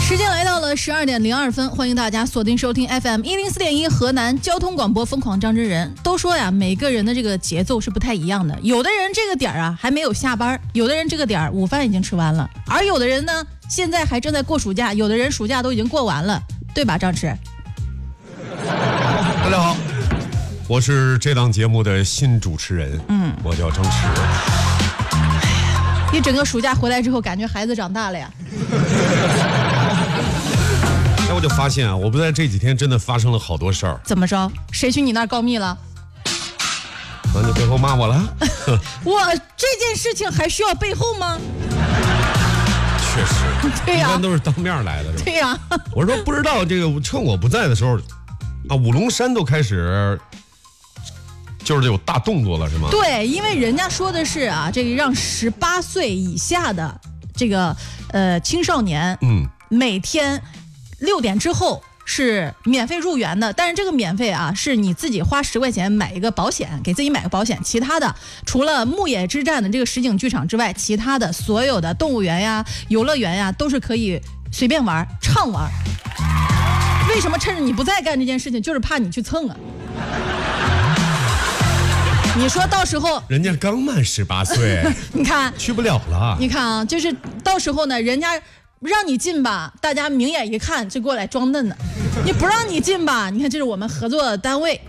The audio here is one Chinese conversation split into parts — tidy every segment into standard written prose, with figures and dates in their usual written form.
时间来到了12点02分，欢迎大家锁定收听 FM 104.1河南交通广播疯狂张真人。都说呀，每个人的这个节奏是不太一样的，有的人这个点啊还没有下班，有的人这个点午饭已经吃完了，而有的人呢现在还正在过暑假，有的人暑假都已经过完了，对吧，张弛？ 大家好，我是这档节目的新主持人，我叫张弛。 一整个暑假回来之后，感觉孩子长大了呀。 那我就发现啊，我不在这几天真的发生了好多事儿。 怎么着？谁去你那儿告密了？ 啊，你背后骂我了？ 我这件事情还需要背后吗？ 确实， 对呀， 一般都是当面来的。 对呀， 我说不知道这个，趁我不在的时候，啊，五龙山都开始就是有大动作了，是吗？ 对，因为人家说的是啊，这个让18岁以下的这个青少年，每天6点之后是免费入园的，但是这个免费啊，是你自己花10块钱买一个保险，给自己买个保险，其他的除了牧野之战的这个实景剧场之外，其他的所有的动物园呀、游乐园呀，都是可以随便玩、畅玩。为什么趁着你不再干这件事情，就是怕你去蹭啊？你说到时候人家刚满18岁， 你看去不了了。 你看啊，就是到时候呢，人家让你进吧，大家明眼一看就过来装嫩呢；你不让你进吧，你看这是我们合作单位，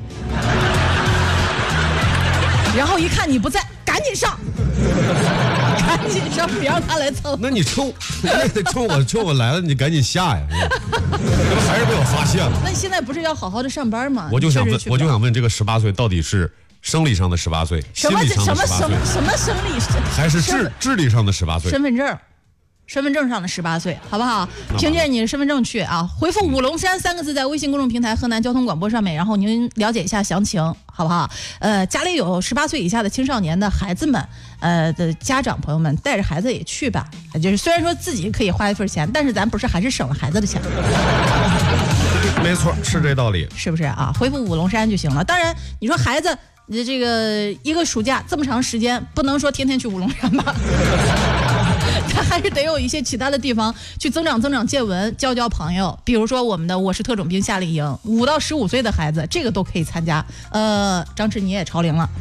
然后一看你不在，赶紧上，赶紧上，别让他来蹭。 那你趁我来了，你赶紧下呀！还是被我发现了。 那你现在不是要好好的上班吗？ 我就想问，这个18岁到底是生理上的18岁，心理上的18岁， 什么生理， 还是智力上的18岁？ 身份证上的18岁，好不好？凭借你的身份证去啊，回复五龙山3个字在微信公众平台河南交通广播上面，然后您了解一下详情，好不好？家里有18岁以下的青少年的孩子们，的家长朋友们带着孩子也去吧。就是虽然说自己可以花一份钱，但是咱不是还是省了孩子的钱。 没错，是这道理， 是不是啊？回复五龙山就行了。当然，你说孩子，你这个一个暑假这么长时间，不能说天天去五龙山吧。他还是得有一些其他的地方去增长见闻，交朋友。比如说我们的我是特种兵夏令营，5到15岁的孩子，这个都可以参加。张弛你也超龄了。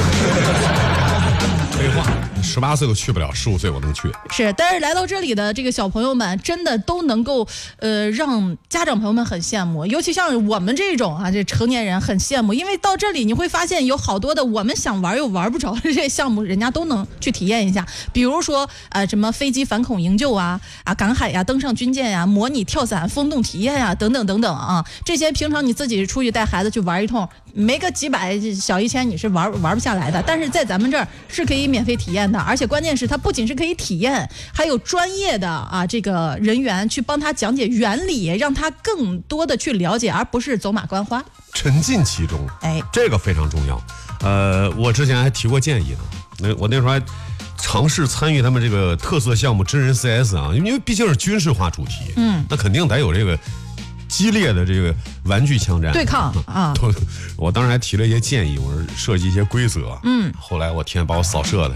废话，18岁都去不了，15岁我能去。 是，但是来到这里的这个小朋友们，真的都能够让家长朋友们很羡慕，尤其像我们这种啊，这成年人很羡慕，因为到这里你会发现有好多的我们想玩又玩不着的这些项目，人家都能去体验一下。比如说什么飞机反恐营救啊，赶海呀、登上军舰呀、模拟跳伞风洞体验呀，等等啊，这些平常你自己出去带孩子去玩一通，没个几百小1000你是玩不下来的，但是在咱们这儿是可以免费体验的，而且关键是它不仅是可以体验，还有专业的这个人员去帮他讲解原理，让他更多的去了解，而不是走马观花， 沉浸其中。这个非常重要。我之前还提过建议呢，我那时候还尝试参与他们这个特色项目真人 CS 啊，因为毕竟是军事化主题，那肯定得有这个激烈的这个玩具枪战对抗啊！ 我当时还提了一些建议，我说设计一些规则。后来我天把我扫射的，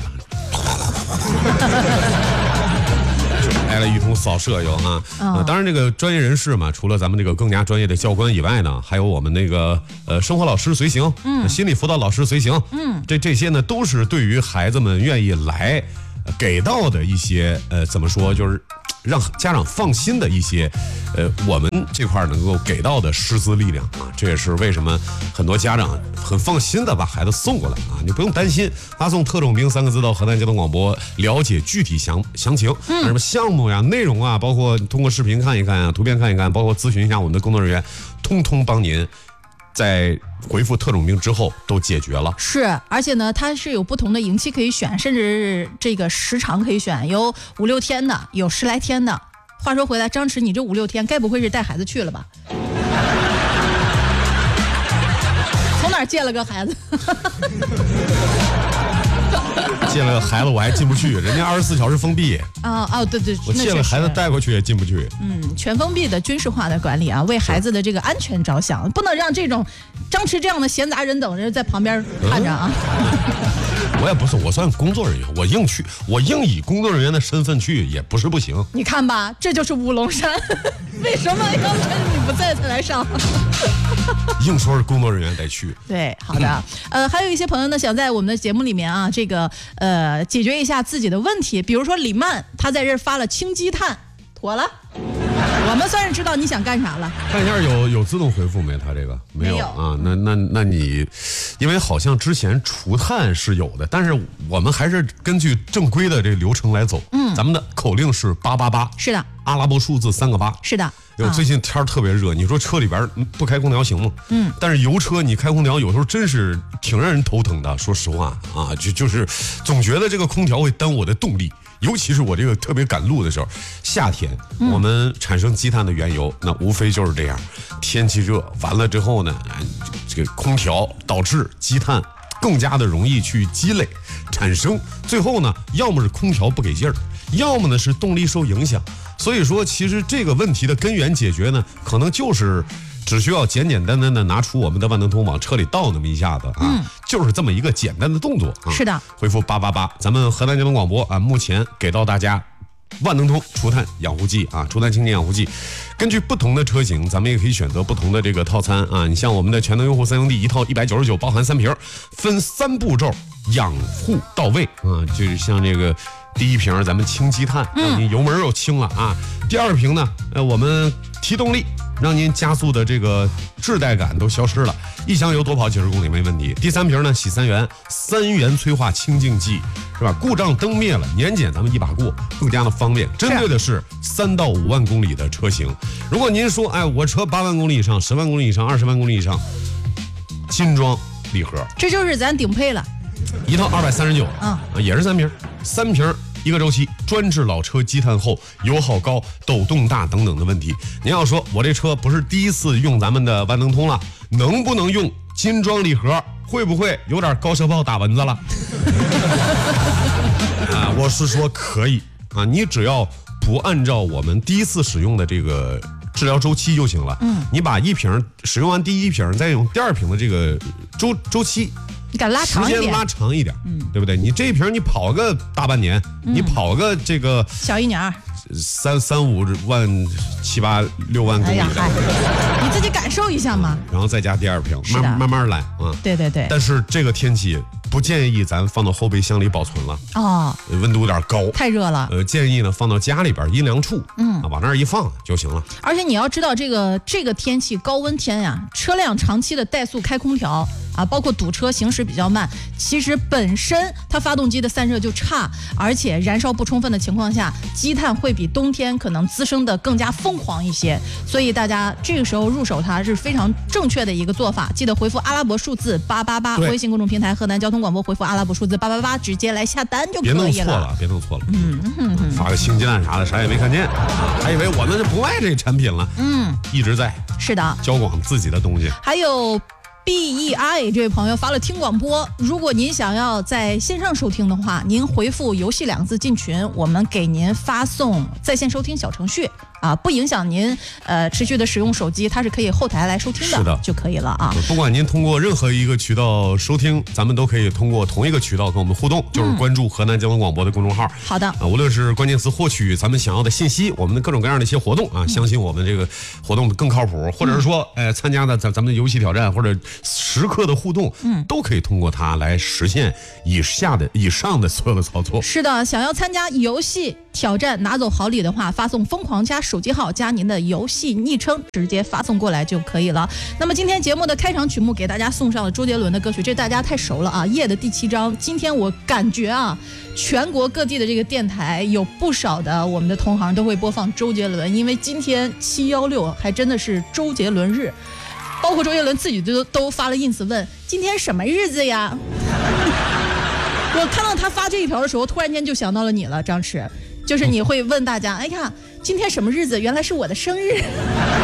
挨了一通扫射有啊。当然这个专业人士嘛，除了咱们这个更加专业的教官以外呢，还有我们那个生活老师随行，心理辅导老师随行，这些呢都是对于孩子们愿意来给到的一些怎么说，就是让家长放心的一些我们这块能够给到的师资力量啊，这也是为什么很多家长很放心的把孩子送过来啊，你不用担心，发送特种兵3个字到河南交通广播，了解具体详情，什么项目呀、内容啊，包括通过视频看一看啊、图片看一看，包括咨询一下我们的工作人员，通通帮您在回复特种兵之后都解决了。 是，而且呢它是有不同的营期可以选，甚至这个时长可以选，有5、6天的，有10来天的。话说回来，张弛你这5、6天该不会是带孩子去了吧？从哪儿借了个孩子？ 借了个孩子我还进不去，人家24小时封闭。 对， 我借了孩子带过去也进不去。 全封闭的军事化的管理啊，为孩子的这个安全着想，不能让这种张弛这样的闲杂人等人在旁边看着啊。 我也不是，我算工作人员，我硬去，我硬以工作人员的身份去也不是不行。 你看吧，这就是乌龙山，为什么要趁你不在才来上？ 硬说是工作人员得去。 对，好的。还有一些朋友呢，想在我们的节目里面啊，解决一下自己的问题，比如说李曼，他在这儿发了清积碳，妥了。我们算是知道你想干啥了。 看一下有自动回复没？他这个没有啊？那你，因为好像之前除碳是有的，但是我们还是根据正规的这个流程来走。咱们的口令是888， 是的， 阿拉伯数字3个8， 是的。 最近天特别热，你说车里边不开空调行吗？但是油车你开空调有时候真是挺让人头疼的。说实话啊，就是总觉得这个空调会耽误我的动力。尤其是我这个特别赶路的时候，夏天我们产生积碳的缘由，那无非就是这样，天气热完了之后呢，这个空调导致积碳更加的容易去积累产生，最后呢，要么是空调不给劲儿，要么呢是动力受影响。所以说，其实这个问题的根源解决呢，可能就是只需要简简单单的拿出我们的万能通往车里倒那么一下子啊，就是这么一个简单的动作啊。 是的， 回复888，咱们河南交通广播啊，目前给到大家万能通除碳养护剂啊，除碳清洁养护剂。根据不同的车型，咱们也可以选择不同的这个套餐啊。你像我们的全能用户3兄弟一套199，包含3瓶，分3步骤养护到位啊。就是像这个第一瓶咱们清积碳，让你油门又轻了啊。第二瓶呢，我们提动力，让您加速的这个质带感都消失了，一箱油多跑几十公里没问题。第3瓶呢，洗3元，3元催化清净剂，是吧？故障灯灭了，年检咱们一把过，更加的方便。针对的是3到5万公里的车型。如果您说，哎，我车8万公里以上、10万公里以上、20万公里以上，金装礼盒， 这就是咱顶配了， 一套239啊，也是3瓶，3瓶。一个周期，专治老车积碳后油耗高、抖动大等等的问题。您要说我这车不是第一次用咱们的万能通了，能不能用金装礼盒？会不会有点高射炮打蚊子了？啊，我是说可以啊，你只要不按照我们第一次使用的这个治疗周期就行了。你把一瓶使用完第一瓶，再用第2瓶的这个周期。 你敢拉长一点， 时间拉长一点，对不对？你这一瓶你跑个大半年，你跑个这个小1年 3、5万、7、8、6万公里的， 你自己感受一下嘛。 然后再加第2瓶，慢慢来啊。 对。 但是这个天气不建议咱放到后备箱里保存了哦，温度有点高， 太热了。 建议呢放到家里边阴凉处，往那儿一放就行了。 而且你要知道，这个天气高温天呀，车辆长期的怠速开空调啊，包括堵车行驶比较慢，其实本身它发动机的散热就差，而且燃烧不充分的情况下，积碳会比冬天可能滋生的更加疯狂一些。所以大家这个时候入手它是非常正确的一个做法。记得回复阿拉伯数字888，微信公众平台河南交通广播回复阿拉伯数字888，直接来下单就可以了。 别弄错了，发个清鸡蛋啥的，啥也没看见啊，还以为我们就不卖这产品了。一直在。 是的， 交广自己的东西。 还有BEI 这位朋友发了听广播，如果您想要在线上收听的话，您回复游戏2个字进群，我们给您发送在线收听小程序啊，不影响您持续的使用手机，它是可以后台来收听的就可以了啊。 不管您通过任何一个渠道收听，咱们都可以通过同一个渠道跟我们互动，就是关注河南交通广播的公众号。 好的无论是关键词获取咱们想要的信息，我们的各种各样的一些活动啊，相信我们这个活动更靠谱，或者是说参加的咱们的游戏挑战或者时刻的互动，都可以通过它来实现以上的所有的操作。 是的，想要参加游戏挑战拿走好礼的话，发送疯狂加手机号加您的游戏昵称，直接发送过来就可以了。那么今天节目的开场曲目给大家送上了周杰伦的歌曲，这大家太熟了啊，夜的第7章。今天我感觉啊，全国各地的这个电台有不少的我们的同行都会播放周杰伦，因为今天716还真的是周杰伦日，包括周杰伦自己都发了 ins 问今天什么日子呀。我看到他发这一条的时候，突然间就想到了你了，张弛，就是你会问大家，哎呀，今天什么日子？原来是我的生日。